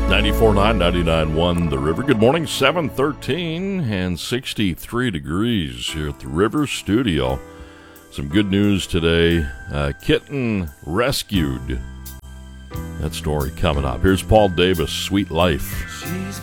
94.9, 99.1 The River. Good morning, 7:13 and 63 degrees here at the River Studio. Some good news today. Kitten rescued. That story coming up. Here's Paul Davis, Sweet Life.